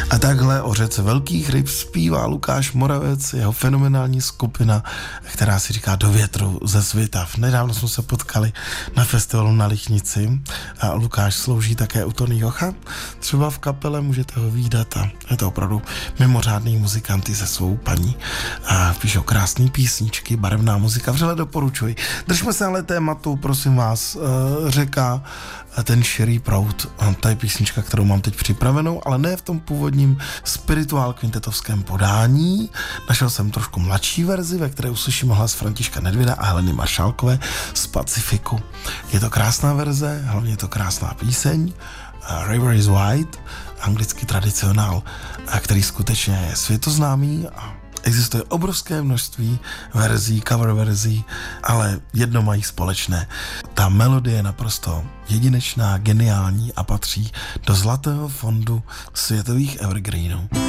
A takhle o řece velkých ryb zpívá Lukáš Moravec, jeho fenomenální skupina, která si říká Do větru ze Svitav. Nedávno jsme se potkali na festivalu na Lichnici a Lukáš slouží také u Tony Jocha. Třeba v kapele můžete ho vídat a je to opravdu mimořádný muzikant se svou paní. A píšou krásné písničky, barevná muzika, vřele doporučuji. Držme se ale tématu, prosím vás, řeka, ten širý proud. To je písnička, kterou mám teď připravenou, ale ne v tom původním spirituál kvintetovském podání. Našel jsem trošku mladší verzi, ve které uslyšíme hlas Františka Nedvěda a Heleny Maršálkové z Pacifiku. Je to krásná verze, hlavně je to krásná píseň. River is White, anglický tradicionál, který skutečně je světoznámý a existuje obrovské množství verzí, cover verzí, ale jedno mají společné. Ta melodie je naprosto jedinečná, geniální a patří do zlatého fondu světových evergreenů.